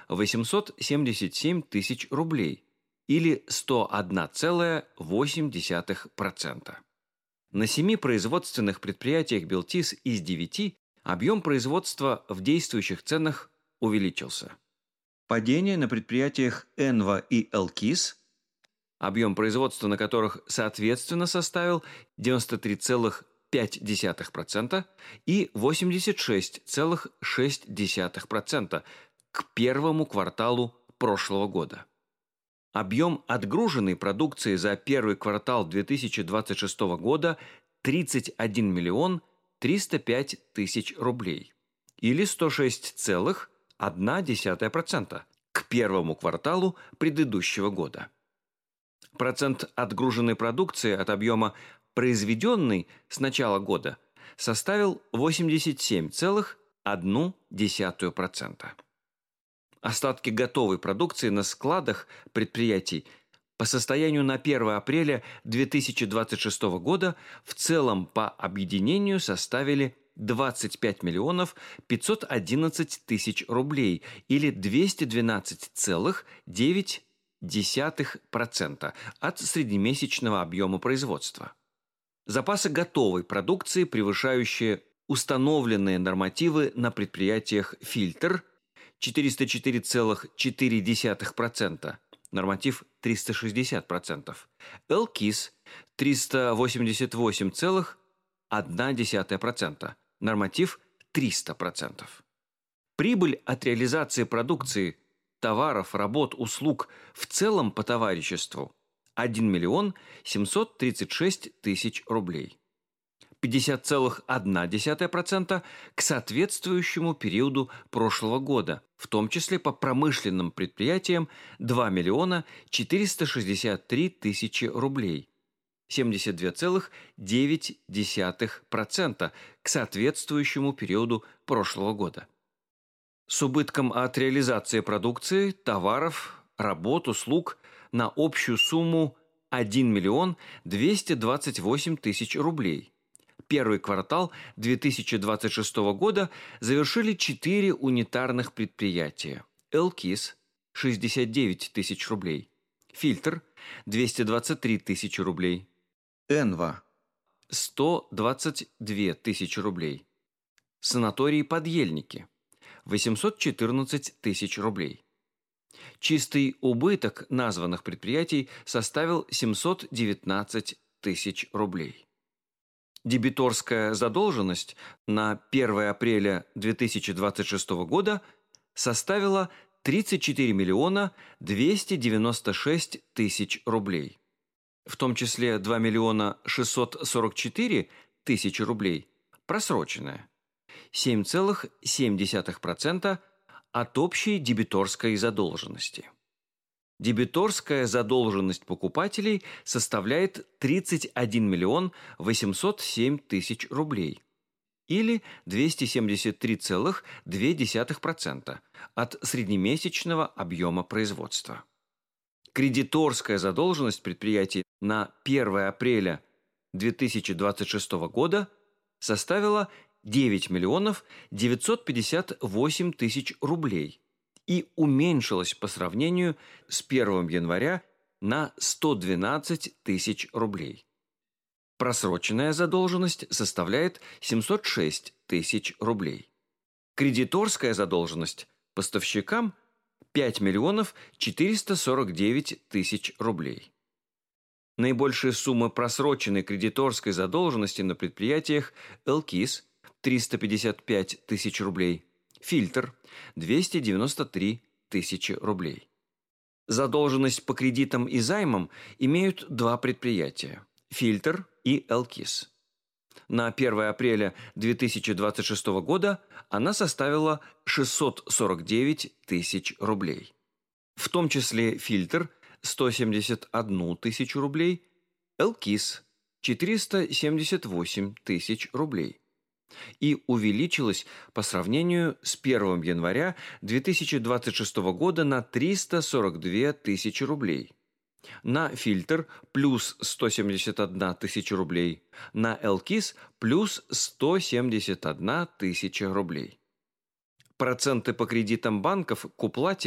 877 тысяч рублей или 101,8%. На 7 производственных предприятиях Белтис из 9 объем производства в действующих ценах увеличился. Падение на предприятиях Энва и Элкис, объем производства на которых соответственно составил 93,5% и 86,6% к первому кварталу прошлого года. Объем отгруженной продукции за первый квартал 2026 года 31 миллион 305 тысяч рублей или 106,1% к первому кварталу предыдущего года. Процент отгруженной продукции от объема произведенной с начала года составил 87,1%. Остатки готовой продукции на складах предприятий по состоянию на 1 апреля 2026 года в целом по объединению составили 25 миллионов 511 тысяч рублей или 212,9% от среднемесячного объема производства. Запасы готовой продукции, превышающие установленные нормативы на предприятиях «Фильтр» 404,4%, норматив 360%, «Элкис» 388,1%, норматив 300%. Прибыль от реализации продукции, товаров, работ, услуг в целом по товариществу 1 миллион 736 тысяч рублей. 50,1% к соответствующему периоду прошлого года, в том числе по промышленным предприятиям 2 миллиона 463 тысячи рублей. 72,9% к соответствующему периоду прошлого года. С убытком от реализации продукции, товаров, работ, услуг на общую сумму 1 миллион 228 тысяч рублей. Первый квартал 2026 года завершили 4 унитарных предприятия. «Элкис» – 69 тысяч рублей, «Фильтр» – 223 тысячи рублей, «Энва» – 122 тысячи рублей, «Санаторий Подъельники» – 814 тысяч рублей. Чистый убыток названных предприятий составил 719 тысяч рублей. Дебиторская задолженность на 1 апреля 2026 года составила 34 миллиона 296 тысяч рублей, в том числе 2 миллиона 644 тысячи рублей просроченная, 7,7% от общей дебиторской задолженности. Дебиторская задолженность покупателей составляет 31 миллион 807 тысяч рублей или 273,2% от среднемесячного объема производства. Кредиторская задолженность предприятий на 1 апреля 2026 года составила 9 миллионов 958 тысяч рублей и уменьшилась по сравнению с 1 января на 112 тысяч рублей. Просроченная задолженность составляет 706 тысяч рублей. Кредиторская задолженность поставщикам – 5 миллионов 449 тысяч рублей. Наибольшие суммы просроченной кредиторской задолженности на предприятиях «Элкис» – 355 тысяч рублей, «Фильтр» – 293 тысячи рублей. Задолженность по кредитам и займам имеют два предприятия – «Фильтр» и «Элкис». На 1 апреля 2026 года она составила 649 тысяч рублей. В том числе «Фильтр» – 171 тысячу рублей, «Элкис» – 478 тысяч рублей. И увеличилась по сравнению с 1 января 2026 года на 342 тысячи рублей. На «Фильтр» плюс 171 тысяча рублей, на «Элкис» плюс 171 тысяча рублей. Проценты по кредитам банков к уплате